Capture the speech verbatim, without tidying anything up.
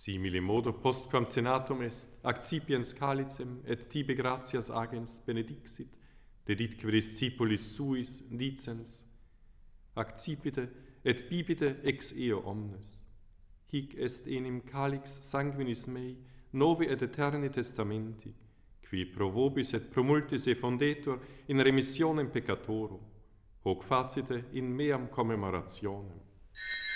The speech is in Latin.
Simile modo postquam cenatum est, accipiens calicem, et tibi gratias agens benedixit, deditque discipulis suis dicens, accipite et bibite ex eo omnes. Hic est enim calix sanguinis mei, novi et eterni testamenti, qui pro vobis et pro multis effondetur in remissionem peccatorum, hoc facite in meam commemorationem.